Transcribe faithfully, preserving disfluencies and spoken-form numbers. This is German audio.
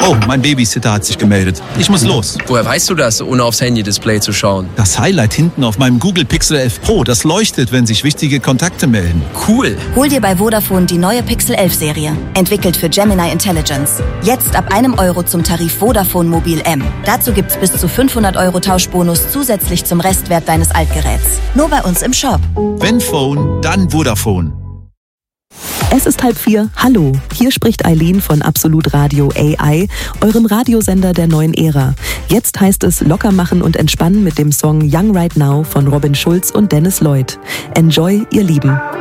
Oh, mein Babysitter hat sich gemeldet. Ich muss los. Woher weißt du das, ohne aufs Handy-Display zu schauen? Das Highlight hinten auf meinem Google Pixel elf Pro, das leuchtet, wenn sich wichtige Kontakte melden. Cool. Hol dir bei Vodafone die neue Pixel elf Serie. Entwickelt für Gemini Intelligence. Jetzt ab einem Euro zum Tarif Vodafone Mobil M. Dazu gibt's bis zu fünfhundert Euro Tauschbonus zusätzlich zum Restwert deines Altgeräts. Nur bei uns im Shop. Wenn Phone, dann Vodafone. Es ist halb vier. Hallo, hier spricht Eileen von Absolut Radio A I, eurem Radiosender der neuen Ära. Jetzt heißt es locker machen und entspannen mit dem Song Young Right Now von Robin Schulz und Dennis Lloyd. Enjoy, ihr Lieben.